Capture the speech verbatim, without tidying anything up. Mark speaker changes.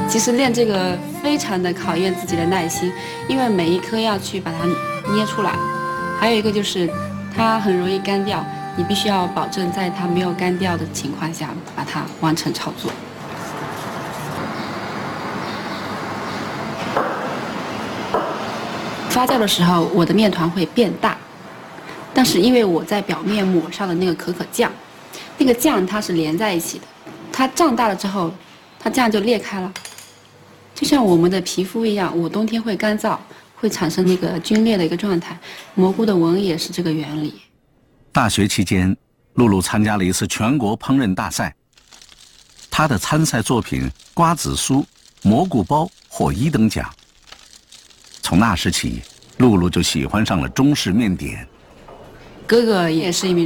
Speaker 1: 其实练这个非常的考验自己的耐心，因为每一颗要去把它捏出来。还有一个就是它很容易干掉，你必须要保证在它没有干掉的情况下把它完成操作。发酵的时候，我的面团会变大，但是因为我在表面抹上了那个可可酱，那个酱它是连在一起的，它胀大了之后，它酱就裂开了。就像我们的皮肤一样，我冬天会干燥，会产生那个皲裂的一个状态。蘑菇的纹也是这个原理。
Speaker 2: 大学期间，露露参加了一次全国烹饪大赛，她的参赛作品瓜子酥、蘑菇包获一等奖。从那时起，露露就喜欢上了中式面点。
Speaker 1: 哥哥也是一名